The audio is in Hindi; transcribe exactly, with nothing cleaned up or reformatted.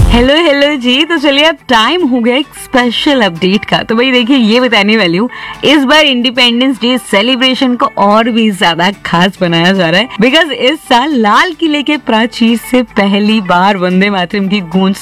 हेलो हेलो जी, तो चलिए अब टाइम हो गया एक स्पेशल अपडेट का। तो भाई देखिए, ये बताने वाली हूँ, इस बार इंडिपेंडेंस डे सेलिब्रेशन को और भी ज्यादा खास बनाया जा रहा है, बिकॉज इस साल लाल किले के प्राचीर से पहली बार वंदे मातरम की गूंज